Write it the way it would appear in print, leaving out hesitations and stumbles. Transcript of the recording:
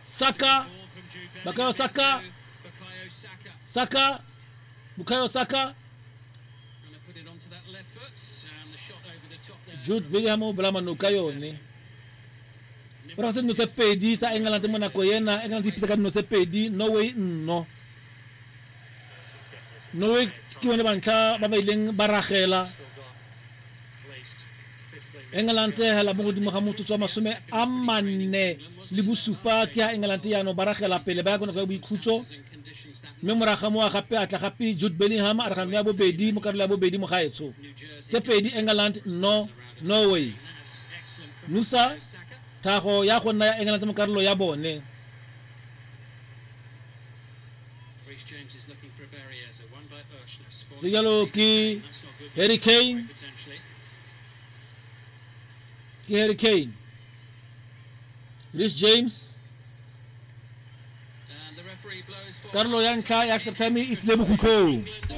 Saka, Bukayo Saka, Saka, Bukayo Saka. Jude Bellingham blama no kayo ni. Ora se no se pedi sa England mo na ko yena England pisa ka no se pedi no way no. No way ki wona bancha ba ileng baragela. England hala mo di mo hamutu to masume amane libusupa kia England ya no baragela pele ba ko no ko ikhuto. Memora khamwa khape atla khapi Jude Bellingham ara khamya bo bedi mo karla bo bedi mo khaetso. Se pedi England no way. Nusa taho ya khona ya England mo karlo ya bone. Zigalo ki Harry Kane. Harry Kane. Rhys James. Carlo Yanka extra time is lebu kuko.